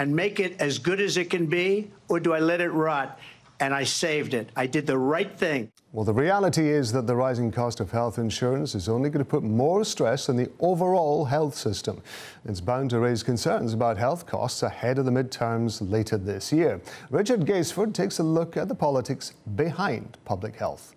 and make it as good as it can be, or do I let it rot? And I saved it. I did the right thing. Well, the reality is that the rising cost of health insurance is only going to put more stress on the overall health system. It's bound to raise concerns about health costs ahead of the midterms later this year. Richard Gaisford takes a look at the politics behind public health.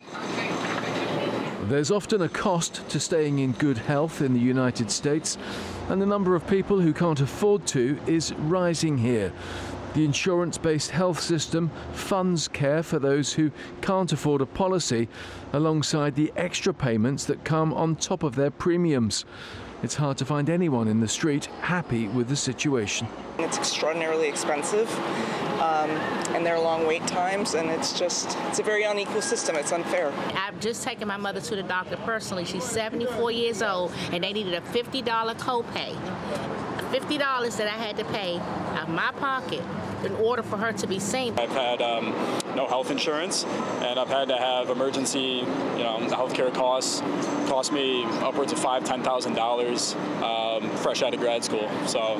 There's often a cost to staying in good health in the United States, and the number of people who can't afford to is rising here. The insurance-based health system funds care for those who can't afford a policy, alongside the extra payments that come on top of their premiums. It's hard to find anyone in the street happy with the situation. It's extraordinarily expensive, and there are long wait times, and it's a very unequal system. It's unfair. I've just taken my mother to the doctor personally. She's 74 years old, and they needed a $50 copay. $50 that I had to pay out of my pocket in order for her to be seen. I've had no health insurance, and I've had to have emergency, healthcare costs. Cost me upwards of $5,000-$10,000 fresh out of grad school. So,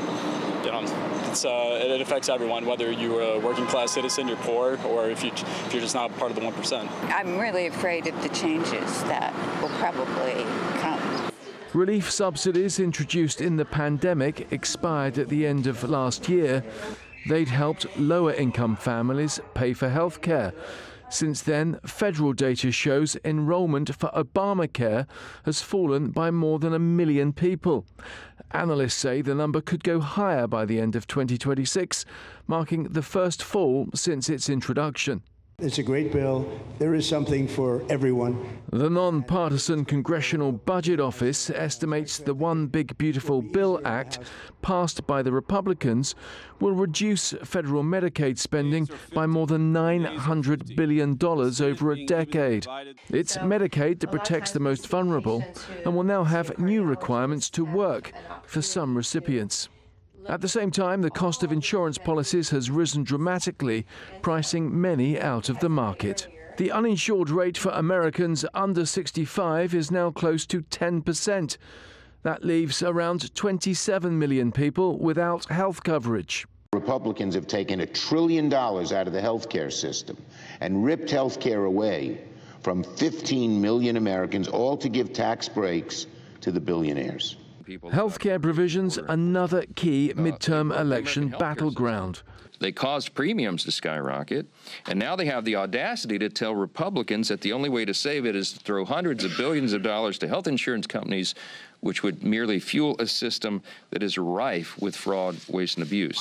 it affects everyone, whether you're a working class citizen, you're poor, or if you're just not part of the 1%. I'm really afraid of the changes that will probably come. Relief subsidies introduced in the pandemic expired at the end of last year. They'd helped lower-income families pay for health care. Since then, federal data shows enrollment for Obamacare has fallen by more than 1 million people. Analysts say the number could go higher by the end of 2026, marking the first fall since its introduction. It's a great bill. There is something for everyone. The non-partisan Congressional Budget Office estimates the One Big Beautiful Bill Act, passed by the Republicans, will reduce federal Medicaid spending by more than $900 billion over a decade. It's Medicaid that protects the most vulnerable and will now have new requirements to work for some recipients. At the same time, the cost of insurance policies has risen dramatically, pricing many out of the market. The uninsured rate for Americans under 65 is now close to 10%. That leaves around 27 million people without health coverage. Republicans have taken $1 trillion out of the health care system and ripped health care away from 15 million Americans, all to give tax breaks to the billionaires. Healthcare provisions, another key midterm election battleground. They caused premiums to skyrocket, and now they have the audacity to tell Republicans that the only way to save it is to throw hundreds of billions of dollars to health insurance companies, which would merely fuel a system that is rife with fraud, waste, and abuse.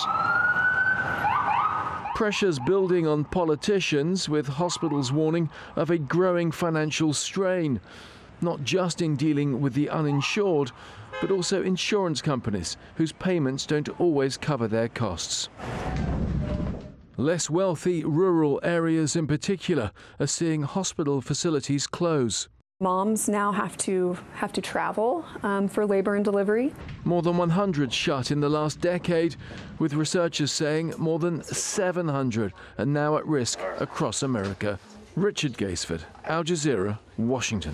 Pressures building on politicians, with hospitals warning of a growing financial strain, not just in dealing with the uninsured, but also insurance companies whose payments don't always cover their costs. Less wealthy rural areas in particular are seeing hospital facilities close. Moms now have to travel for labor and delivery. More than 100 shut in the last decade, with researchers saying more than 700 are now at risk across America. Richard Gaisford, Al Jazeera, Washington.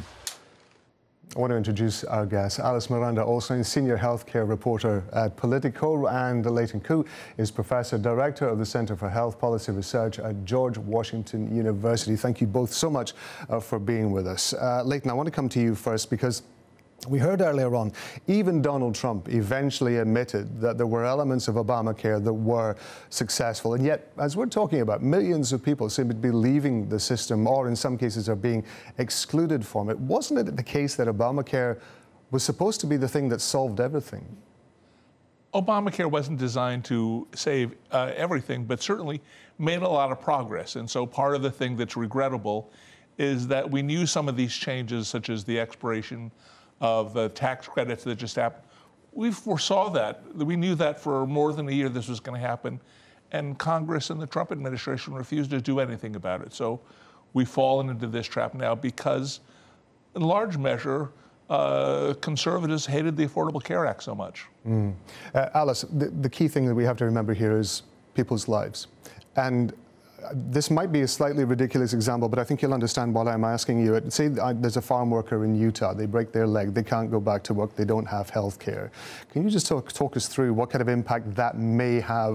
I want to introduce our guest. Alice Miranda-Olsen, senior healthcare reporter at Politico, and Leighton Koo is professor director of the Center for Health Policy Research at George Washington University. Thank you both so much for being with us. Leighton, I want to come to you first because we heard earlier on, even Donald Trump eventually admitted that there were elements of Obamacare that were successful. And yet, as we're talking about, millions of people seem to be leaving the system, or in some cases are being excluded from it. Wasn't it the case that Obamacare was supposed to be the thing that solved everything? Obamacare wasn't designed to save everything, but certainly made a lot of progress. And so part of the thing that's regrettable is that we knew some of these changes, such as the expiration of the tax credits that just happened. We foresaw that. We knew that for more than a year this was going to happen. And Congress and the Trump administration refused to do anything about it. So we've fallen into this trap now because, in large measure, conservatives hated the Affordable Care Act so much. Alice, the key thing that we have to remember here is people's lives. And this might be a slightly ridiculous example, but I think you'll understand why I'm asking you it. Say there's a farm worker in Utah, they break their leg, they can't go back to work, they don't have health care. Can you just talk us through what kind of impact that may have